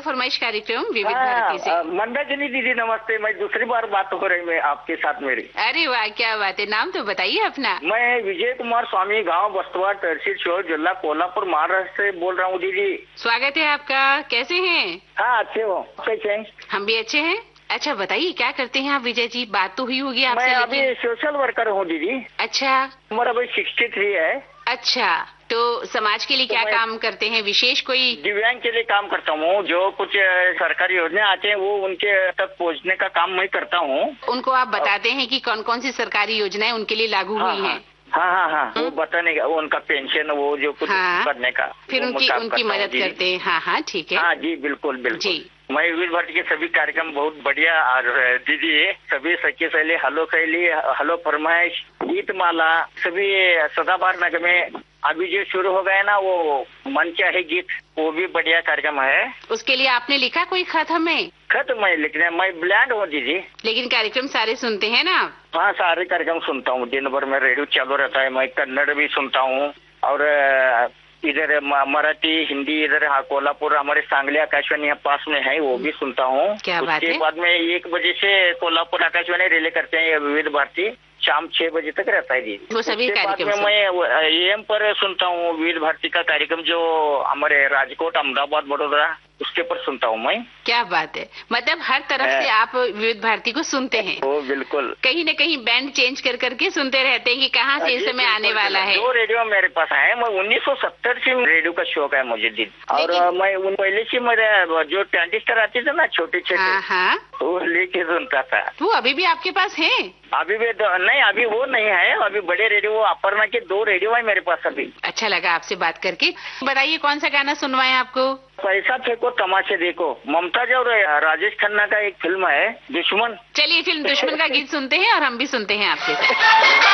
फरमाइश कार्यक्रम विविध भारती से। मंदाकिनी दीदी नमस्ते। मैं दूसरी बार बात हो रही मैं आपके साथ मेरी। अरे वाह, क्या बात है। नाम तो बताइए अपना। मैं विजय कुमार स्वामी, गांव बस्तवा, तहसील शिहोर, जिला कोल्हापुर, महाराष्ट्र से बोल रहा हूँ दीदी। स्वागत है आपका। कैसे हैं? हाँ अच्छे हो, कैसे हैं? हम भी अच्छे हैं। अच्छा बताइए, क्या करते हैं आप विजय जी? बात तो हुई होगी आपसे। मैं अभी सोशल वर्कर हूँ दीदी। अच्छा। उम्र अभी 63 है। अच्छा, तो समाज के लिए क्या काम करते हैं? विशेष कोई? दिव्यांग के लिए काम करता हूँ। जो कुछ सरकारी योजना आते हैं वो उनके तक पहुँचने का काम मैं करता हूँ। उनको आप बताते हैं कि कौन कौन सी सरकारी योजनाएं उनके लिए लागू हुई हैं? हाँ, वो बताने का, वो उनका पेंशन, वो जो कुछ करने का, फिर उनकी मदद करते हैं। हाँ ठीक है। हाँ जी, बिल्कुल बिल्कुल जी। मैं विविध भारती के सभी कार्यक्रम बहुत बढ़िया। और दीदी सभी सखी सहेली, हलो सहेली, हलो फरमाइश, गीत माला, सभी सदाबहार नगर में अभी जो शुरू हो गया ना, वो मन चाहे गीत, वो भी बढ़िया कार्यक्रम है। उसके लिए आपने लिखा कोई खत हमें? खत मैं लिखने, मैं ब्लैंड हूँ दीदी। लेकिन कार्यक्रम सारे सुनते हैं ना? हाँ, सारे कार्यक्रम सुनता हूँ। दिन भर में रेडियो चालू रहता है। मैं कन्नड़ भी सुनता हूँ और इधर मराठी, हिंदी, इधर कोल्हापुर हमारे सांगली आकाशवाणी यहाँ पास में है, वो भी सुनता हूँ। उसके बाद में 1 बजे से कोल्हापुर आकाशवाणी रिले करते हैं विविध भारती, शाम 6 बजे तक रहता है जी। वो सभी कार्यक्रम मैं AM पर सुनता हूँ विविध भारती का कार्यक्रम, जो हमारे राजकोट, अहमदाबाद, वडोदरा, उसके पर सुनता हूँ मैं। क्या बात है। मतलब हर तरफ से आप विविध भारती को सुनते हैं? वो बिल्कुल। कहीं न कहीं बैंड चेंज कर करके सुनते रहते हैं कि कहाँ से इस समय आने वाला है। 2 रेडियो मेरे पास है। मैं 1970 से रेडियो का शौक है मुझे दीदी। और मैं पहले से मेरे जो ट्रांजिस्टर आते थे ना, छोटे छोटे, वो लेके सुनता था। वो अभी भी आपके पास है? अभी भी नहीं, अभी वो नहीं है। अभी बड़े रेडियो, अपर्णा के 2 रेडियो है मेरे पास अभी। अच्छा लगा आपसे बात करके। बताइए कौन सा गाना सुनवाएं आपको? पैसा फेंको तमाशे देखो, ममताज और राजेश खन्ना का एक फिल्म है दुश्मन। चलिए फिल्म दुश्मन का गीत सुनते हैं और हम भी सुनते हैं आपके साथ।